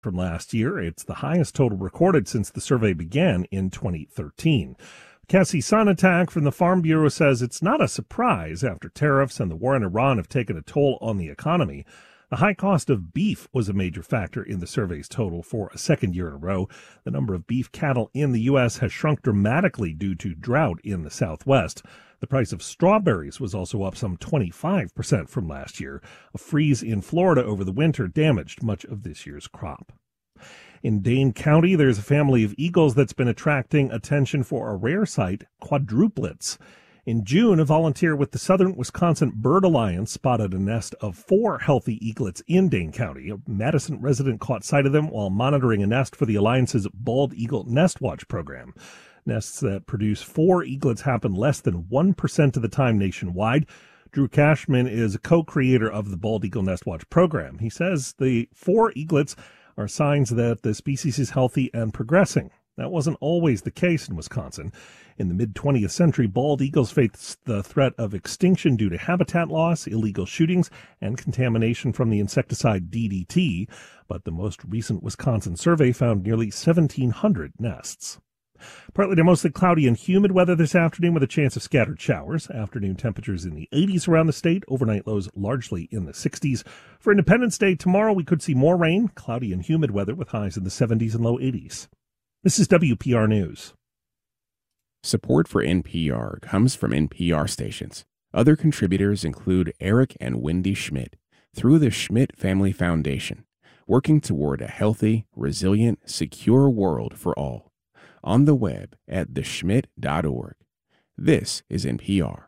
from last year. It's the highest total recorded since the survey began in 2013. Cassie Sonatak from the Farm Bureau says it's not a surprise after tariffs and the war in Iran have taken a toll on the economy. The high cost of beef was a major factor in the survey's total for a second year in a row. The number of beef cattle in the U.S. has shrunk dramatically due to drought in the Southwest. The price of strawberries was also up some 25% from last year. A freeze in Florida over the winter damaged much of this year's crop. In Dane County, there's a family of eagles that's been attracting attention for a rare sight, quadruplets. In June, a volunteer with the Southern Wisconsin Bird Alliance spotted a nest of 4 healthy eaglets in Dane County. A Madison resident caught sight of them while monitoring a nest for the Alliance's Bald Eagle Nest Watch program. Nests that produce 4 eaglets happen less than 1% of the time nationwide. Drew Cashman is a co-creator of the Bald Eagle Nest Watch program. He says the 4 eaglets are signs that the species is healthy and progressing. That wasn't always the case in Wisconsin. In the mid-20th century, bald eagles faced the threat of extinction due to habitat loss, illegal shootings, and contamination from the insecticide DDT. But the most recent Wisconsin survey found nearly 1,700 nests. Partly to mostly cloudy and humid weather this afternoon with a chance of scattered showers. Afternoon temperatures in the 80s around the state. Overnight lows largely in the 60s. For Independence Day tomorrow, we could see more rain, cloudy and humid weather with highs in the 70s and low 80s. This is WPR News. Support for NPR comes from NPR stations. Other contributors include Eric and Wendy Schmidt through the Schmidt Family Foundation, working toward a healthy, resilient, secure world for all. On the web at theschmidt.org. This is NPR.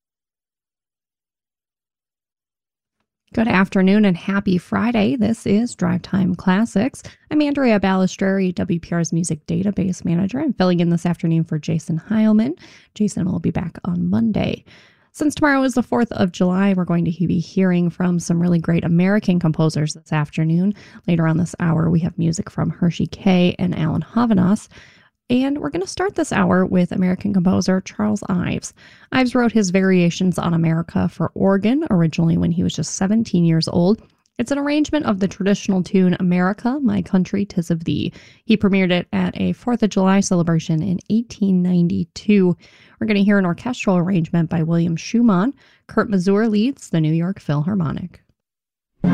Good afternoon and happy Friday. This is Drive Time Classics. I'm Andrea Balistreri, WPR's Music Database Manager. I'm filling in this afternoon for Jason Heilman. Jason will be back on Monday. Since tomorrow is the 4th of July, we're going to be hearing from some really great American composers this afternoon. Later on this hour, we have music from Hershey Kay and Alan Havanos. And we're going to start this hour with American composer Charles Ives. Ives wrote his Variations on America for organ, originally when he was just 17 years old. It's an arrangement of the traditional tune, America, My Country, 'Tis of Thee. He premiered it at a 4th of July celebration in 1892. We're going to hear an orchestral arrangement by William Schumann. Kurt Masur leads the New York Philharmonic.